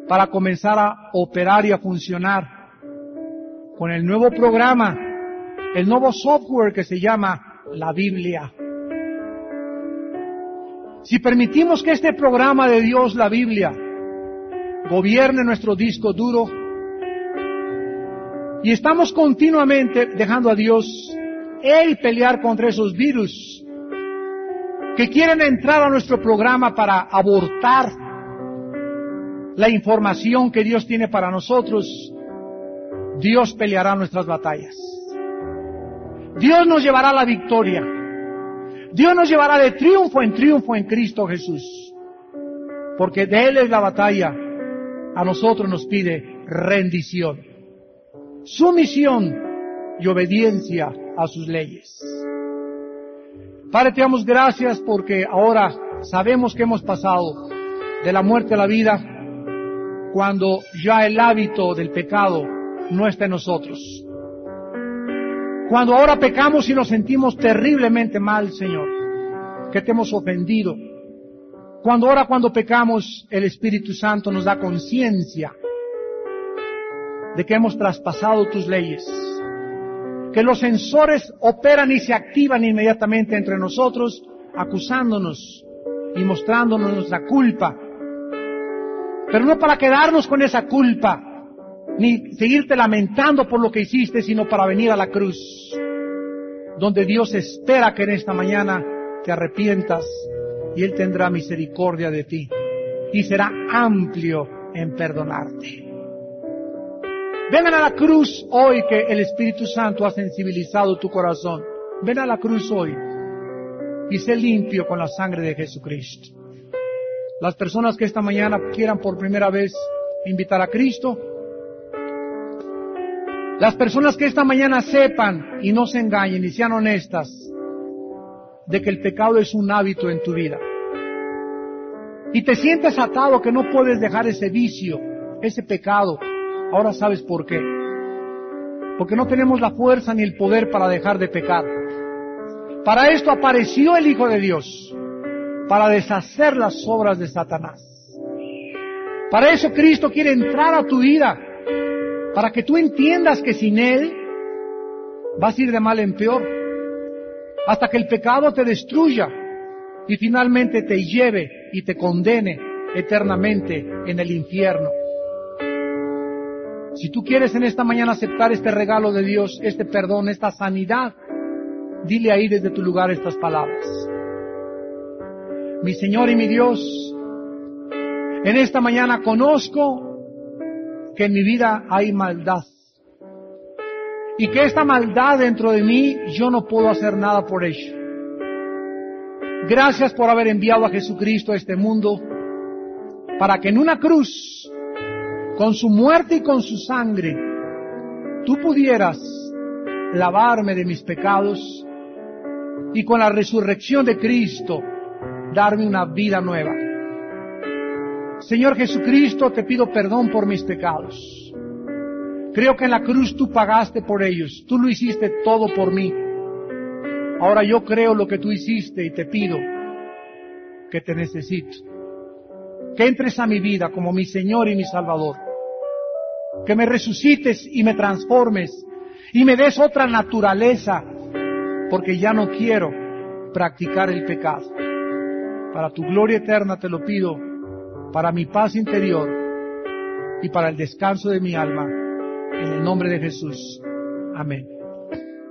para comenzar a operar y a funcionar con el nuevo programa, el nuevo software que se llama la Biblia. Si permitimos que este programa de Dios, la Biblia, gobierne nuestro disco duro y estamos continuamente dejando a Dios Él pelear contra esos virus que quieren entrar a nuestro programa para abortar la información que Dios tiene para nosotros, Dios peleará nuestras batallas. Dios nos llevará a la victoria. Dios nos llevará de triunfo en Cristo Jesús. Porque de Él es la batalla. A nosotros nos pide rendición, sumisión y obediencia a sus leyes. Padre, te damos gracias porque ahora sabemos que hemos pasado de la muerte a la vida cuando ya el hábito del pecado no está en nosotros. Cuando ahora pecamos y nos sentimos terriblemente mal, Señor, que te hemos ofendido. Cuando pecamos, el Espíritu Santo nos da conciencia de que hemos traspasado tus leyes. Que los sensores operan y se activan inmediatamente entre nosotros, acusándonos y mostrándonos nuestra culpa. Pero no para quedarnos con esa culpa, ni seguirte lamentando por lo que hiciste, sino para venir a la cruz, donde Dios espera que en esta mañana te arrepientas y Él tendrá misericordia de ti y será amplio en perdonarte. Vengan a la cruz hoy que el Espíritu Santo ha sensibilizado tu corazón. Ven a la cruz hoy y sé limpio con la sangre de Jesucristo. Las personas que esta mañana quieran por primera vez invitar a Cristo, las personas que esta mañana sepan y no se engañen y sean honestas de que el pecado es un hábito en tu vida y te sientes atado que no puedes dejar ese vicio, ese pecado. Ahora sabes por qué. Porque no tenemos la fuerza ni el poder para dejar de pecar. Para esto apareció el Hijo de Dios, para deshacer las obras de Satanás. Para eso Cristo quiere entrar a tu vida, para que tú entiendas que sin Él vas a ir de mal en peor, hasta que el pecado te destruya y finalmente te lleve y te condene eternamente en el infierno. Si tú quieres en esta mañana aceptar este regalo de Dios, este perdón, esta sanidad, dile ahí desde tu lugar estas palabras. Mi Señor y mi Dios, en esta mañana conozco que en mi vida hay maldad y que esta maldad dentro de mí yo no puedo hacer nada por ello. Gracias por haber enviado a Jesucristo a este mundo para que en una cruz, con su muerte y con su sangre, tú pudieras lavarme de mis pecados y con la resurrección de Cristo darme una vida nueva. Señor Jesucristo, te pido perdón por mis pecados. Creo que en la cruz tú pagaste por ellos, tú lo hiciste todo por mí. Ahora yo creo lo que tú hiciste y te pido que te necesito. Que entres a mi vida como mi Señor y mi Salvador. Que me resucites y me transformes y me des otra naturaleza, porque ya no quiero practicar el pecado. Para tu gloria eterna te lo pido, para mi paz interior y para el descanso de mi alma, en el nombre de Jesús. Amén.